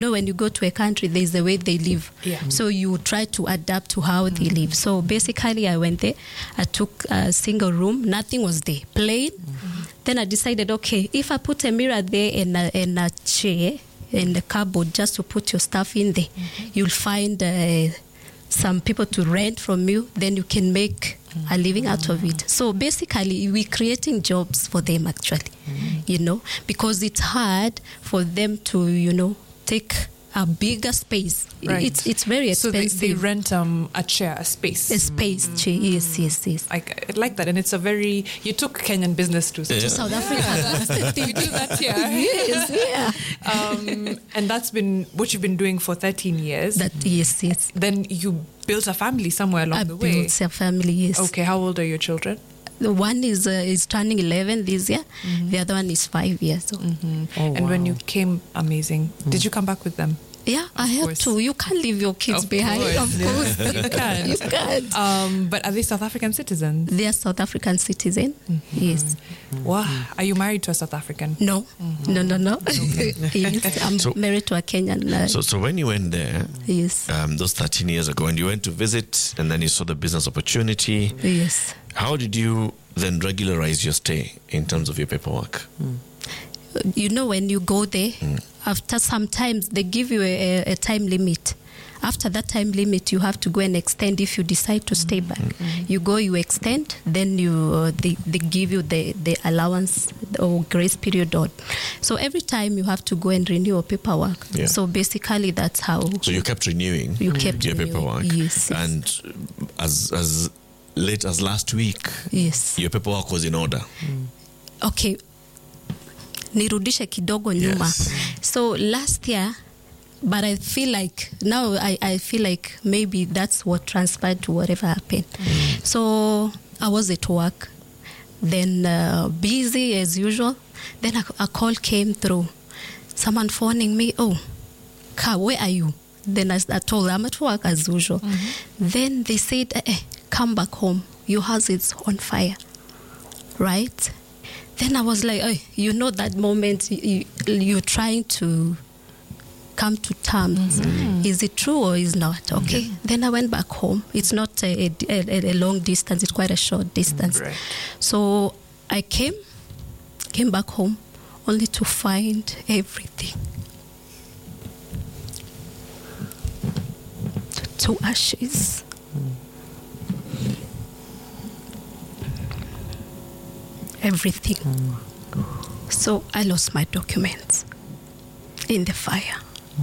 when you go to a country, there's the way they live. Yeah. So you try to adapt to how they live. So basically, I went there. I took a single room. Nothing was there. Plain. Then I decided, okay, if I put a mirror there and a chair in the cupboard just to put your stuff in there, you'll find some people to rent from you. Then you can make a living out of it. So basically, we're creating jobs for them, actually, because it's hard for them to, take a bigger space. Right. It's very expensive. So they rent a chair, a space. A space chair, yes. I like that. And it's you took Kenyan business to South Africa. That's the thing. You do that here. Yes, yeah. And that's been what you've been doing for 13 years. Yes. Then you built a family somewhere along the way. I built a family, yes. Okay, how old are your children? The one is turning 11 this year. The other one is 5 years old. And when you came, amazing. Did you come back with them? Yeah, I had to. You can't leave your kids behind. Of course, you can. You can't. But are they South African citizens? They are South African citizens. Yes. Wow. Are you married to a South African? No. No. Yes, I'm married to a Kenyan. So when you went there, yes, those 13 years ago, and you went to visit, and then you saw the business opportunity. Yes. How did you then regularize your stay in terms of your paperwork? When you go there, after some time, they give you a time limit. After that time limit, you have to go and extend if you decide to stay back. You go, you extend, then they give you the allowance or grace period. So every time you have to go and renew your paperwork. Yeah. So basically, that's how. So you kept renewing your paperwork. Yes. And as late as last week, yes, your paperwork was in order. Okay. Nirudishe kidogo nyuma. Yes. So last year, but I feel like now I feel like maybe that's what transpired to whatever happened. So I was at work, then busy as usual. Then a call came through, someone phoning me. Oh, Ka, where are you? Then I told them I'm at work as usual. Then they said, come back home. Your house is on fire, right? Then I was like, that moment you're trying to come to terms. Is it true or is not? Okay. Then I went back home. It's not a long distance. It's quite a short distance. Right. So I came back home only to find everything to ashes. Everything. So I lost my documents in the fire.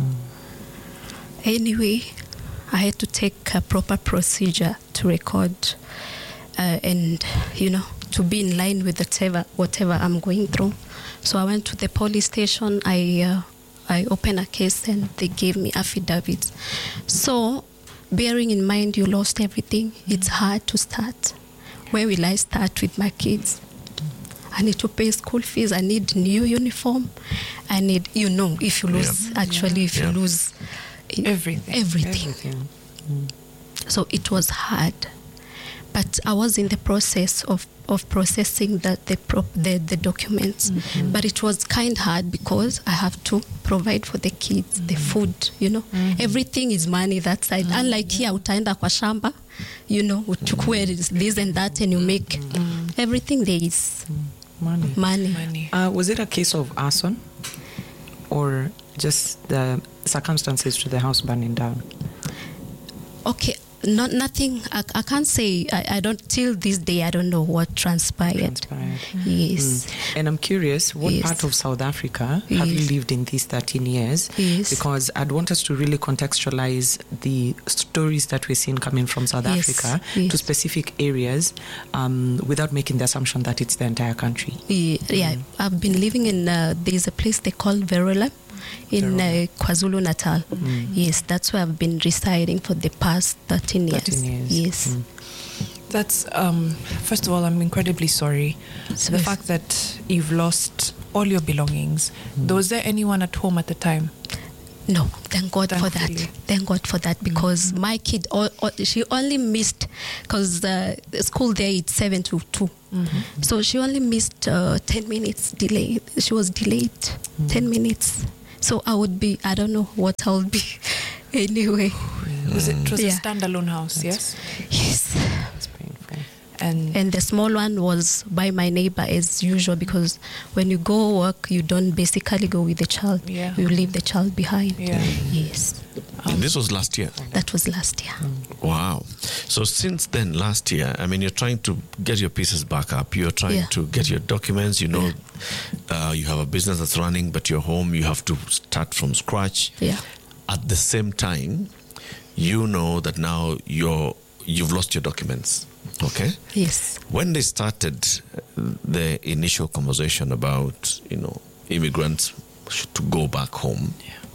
Anyway, I had to take a proper procedure to record and, to be in line with whatever I'm going through. So I went to the police station. I opened a case and they gave me affidavits. So bearing in mind you lost everything, it's hard to start. Where will I start with my kids? I need to pay school fees. I need new uniform. I need, if you lose, if you lose everything. So it was hard. But I was in the process of processing the documents. But it was kind of hard because I have to provide for the kids, the food, Everything is money that side. Unlike here, utaenda kwa shamba, uchukue this and that and you make everything there is money. Was it a case of arson or just the circumstances to the house burning down? Okay. Nothing. I can't say. I don't. Till this day, I don't know what transpired. Yes. And I'm curious, what part of South Africa have you lived in these 13 years? Yes. Because I'd want us to really contextualize the stories that we're seeing coming from South Africa to specific areas, without making the assumption that it's the entire country. Yeah. I've been living in. There's a place they call Verulam in KwaZulu Natal. Yes, that's where I've been residing for the past 13 years. Yes. That's, first of all, I'm incredibly sorry. So the fact that you've lost all your belongings. Was there anyone at home at the time? No, thank God for that. Thank God for that, because my kid, she only missed, because the school there it's 7 to 2. So she only missed 10 minutes delay. She was delayed 10 minutes. So I don't know what I would be anyway. It was a standalone house, yes? Yes. It's painful. And the small one was by my neighbor as usual, because when you go work, you don't basically go with the child. Yeah. You leave the child behind. Yeah. Yes. And this was last year? That was last year. Wow. So since then, last year, I mean, you're trying to get your pieces back up. You're trying to get your documents. You know, you have a business that's running, but you're home. You have to start from scratch. Yeah. At the same time, you know that now you've lost your documents. Okay? Yes. When they started the initial conversation about, immigrants to go back home,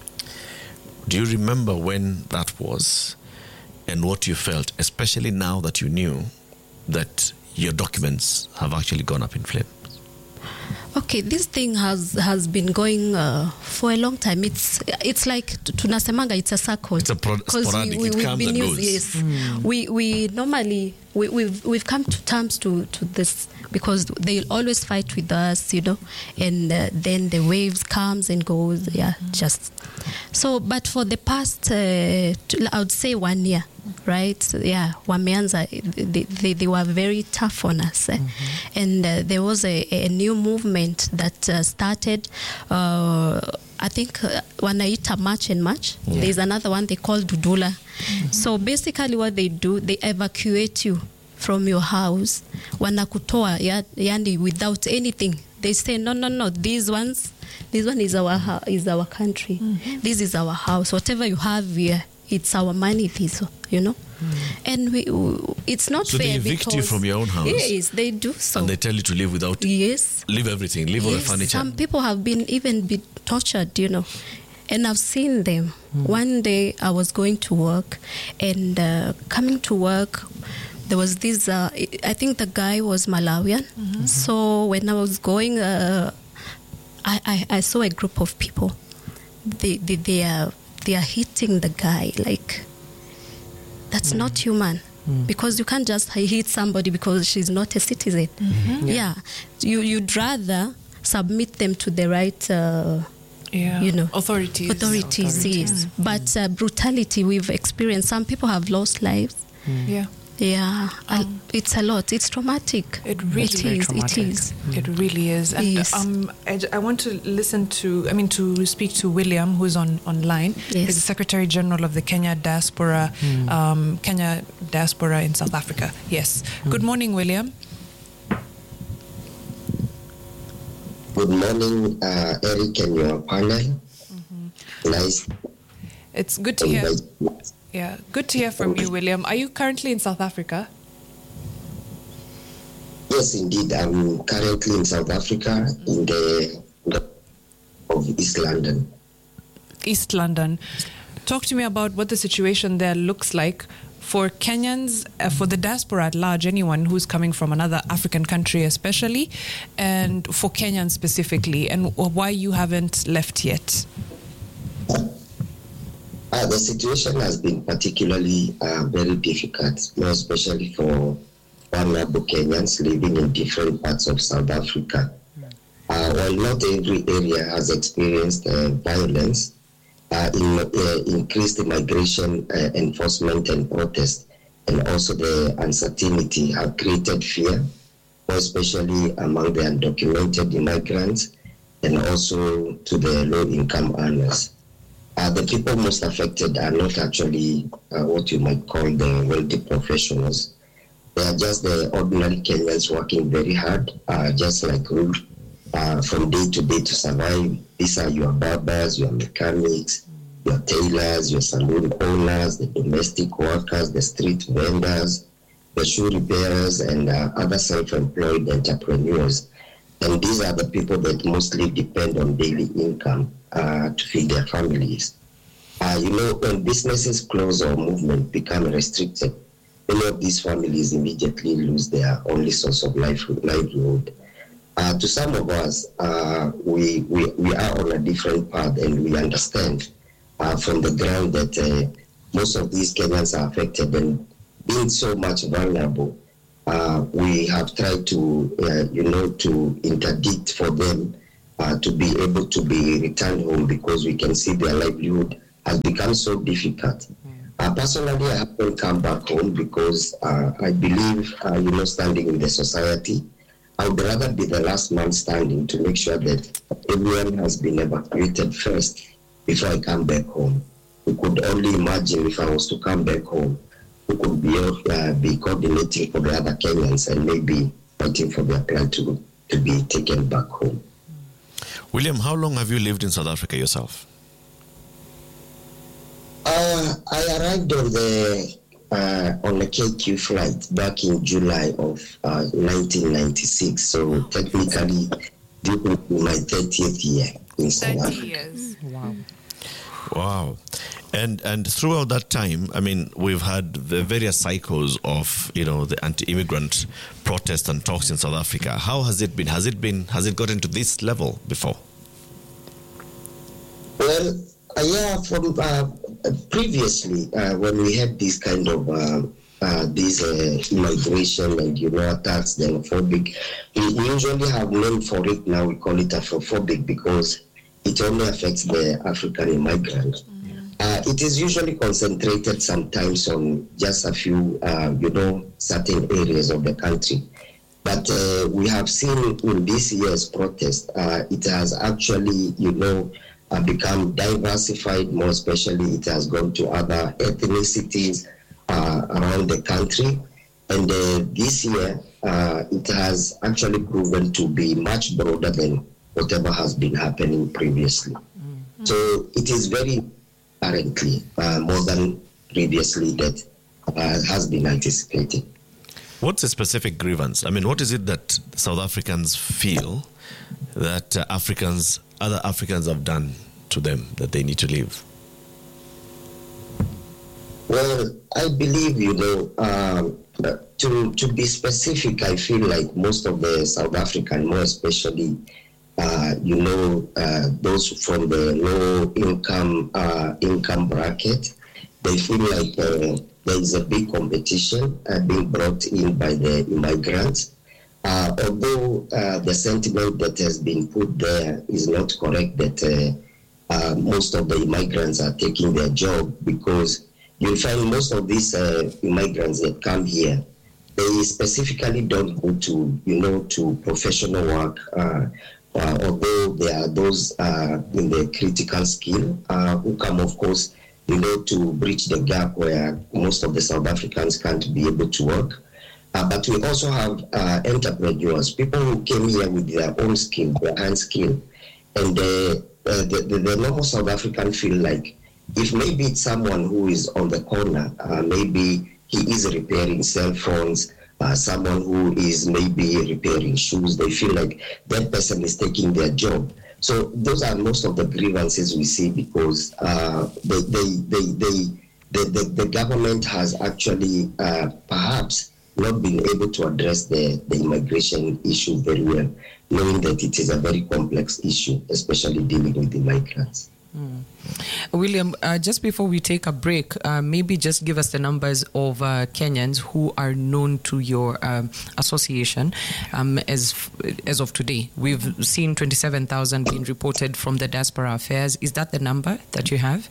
do you remember when that was and what you felt, especially now that you knew that your documents have actually gone up in flames? Okay, this thing has been going for a long time. It's like tunasemanga, it's a circle. It's sporadic. It comes and goes. Yes, we normally we've come to terms to this, because they always fight with us, and then the waves comes and goes. Yeah, just so. But for the past, I would say 1 year. Right, yeah, wameanza, they were very tough on us, and there was a new movement that started. I think wanaita March and March. There's another one they call Dudula. So basically, what they do, they evacuate you from your house, wanakutoa yani without anything. They say no, this one is our country. This is our house. Whatever you have here, it's our money, and it's not so fair. So they evict you from your own house? Yes, they do so. And they tell you to leave without... Yes. Leave everything, leave all the furniture. Some people have been tortured, and I've seen them. One day I was going to work, and coming to work, there was this, I think the guy was Malawian. So when I was going, I saw a group of people. They are hitting the guy like, that's not human, because you can't just hit somebody because she's not a citizen. You'd rather submit them to the right authorities, yes. But brutality we've experienced, some people have lost lives. It's a lot. It's traumatic. It really is. It really is. And yes. I want to speak to William, who's online. Yes. He's the Secretary General of the Kenya Diaspora in South Africa. Yes. Good morning, William. Good morning, Eric and your panel. Nice. It's good to hear. Yeah, good to hear from you, William. Are you currently in South Africa? Yes, indeed. I'm currently in South Africa, in the of East London. East London. Talk to me about what the situation there looks like for Kenyans, for the diaspora at large, anyone who's coming from another African country especially, and for Kenyans specifically, and why you haven't left yet. The situation has been particularly very difficult, more especially for vulnerable Kenyans living in different parts of South Africa. While not every area has experienced violence, increased migration enforcement and protest, and also the uncertainty have created fear, more especially among the undocumented immigrants and also to the low-income earners. The people most affected are not actually what you might call the wealthy professionals. They are just the ordinary Kenyans working very hard, just like you, from day to day to survive. These are your barbers, your mechanics, your tailors, your saloon owners, the domestic workers, the street vendors, the shoe repairers, and other self-employed entrepreneurs. And these are the people that mostly depend on daily income to feed their families. When businesses close or movement become restricted, many of these families immediately lose their only source of livelihood. To some of us, we are on a different path, and we understand from the ground that most of these Kenyans are affected, and being so much vulnerable, we have tried to, to interdict for them to be able to be returned home because we can see their livelihood has become so difficult. Personally, I haven't come back home because I believe, standing in the society, I would rather be the last man standing to make sure that everyone has been evacuated first before I come back home. We could only imagine if I was to come back home, we could be coordinating for the other Kenyans and maybe waiting for their plan to be taken back home. William, how long have you lived in South Africa yourself? I arrived on the KQ flight back in July of 1996. So technically, this will be my 30th year in South Africa. 30 years. Wow. And throughout that time, I mean, we've had the various cycles of, the anti-immigrant protests and talks in South Africa. How has it been? Has it gotten to this level before? Well, from previously, when we had this kind of immigration and attacks, xenophobic, we usually have named for it. Now we call it Afrophobic because it only affects the African immigrant. It is usually concentrated sometimes on just a few, certain areas of the country. But we have seen in this year's protest, it has actually, become diversified. More especially, it has gone to other ethnicities around the country. And this year, it has actually proven to be much broader than whatever has been happening previously. So it is very currently more than previously that has been anticipated. What's the specific grievance? I mean, what is it that South Africans feel that other Africans have done to them that they need to leave? Well, I believe, to be specific, I feel like most of the South African, more especially, those from the low income bracket, they feel like there is a big competition being brought in by the immigrants. Although the sentiment that has been put there is not correct, that most of the immigrants are taking their job, because you'll find most of these immigrants that come here, they specifically don't go to professional work, although there are those in the critical skill who come, of course, to bridge the gap where most of the South Africans can't be able to work. But we also have entrepreneurs, people who came here with their own skill, their hand skill. And the normal South African feel like if maybe it's someone who is on the corner, maybe he is repairing cell phones, someone who is maybe repairing shoes, they feel like that person is taking their job. So those are most of the grievances we see, because the government has actually perhaps not been able to address the immigration issue very well, knowing that it is a very complex issue, especially dealing with the migrants. William, just before we take a break, maybe just give us the numbers of Kenyans who are known to your association as of today. We've seen 27,000 being reported from the Diaspora Affairs. Is that the number that you have?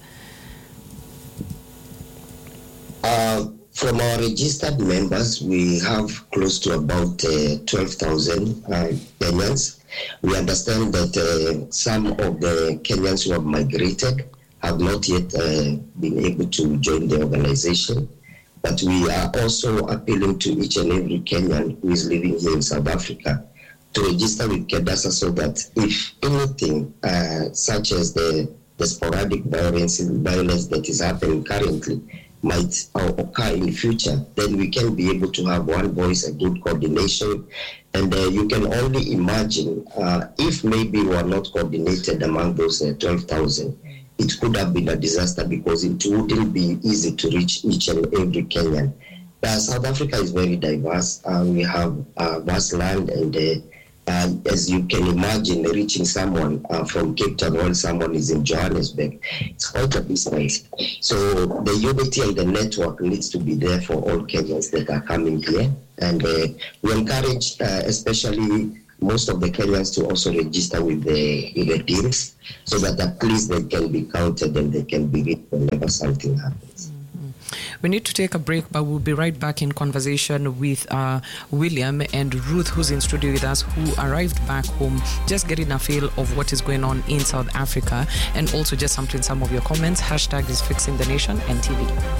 From our registered members, we have close to about 12,000 Kenyans. We understand that some of the Kenyans who have migrated have not yet been able to join the organization. But we are also appealing to each and every Kenyan who is living here in South Africa to register with KEDASA, so that if anything such as the sporadic violence that is happening currently might occur in the future, then we can be able to have one voice, a good coordination. And you can only imagine if maybe we are not coordinated among those 12,000, it could have been a disaster, because it wouldn't be easy to reach each and every Kenyan. South Africa is very diverse. We have vast land, and as you can imagine, reaching someone from Cape Town while someone is in Johannesburg, it's quite a distance. So the unity and the network needs to be there for all Kenyans that are coming here. And we encourage, especially most of the Kenyans to also register with the teams, so that at least they can be counted and they can be reached whenever something happens. We need to take a break, but we'll be right back in conversation with William and Ruth, who's in studio with us, who arrived back home, just getting a feel of what is going on in South Africa, and also just some of your comments. Hashtag is Fixing the Nation NTV.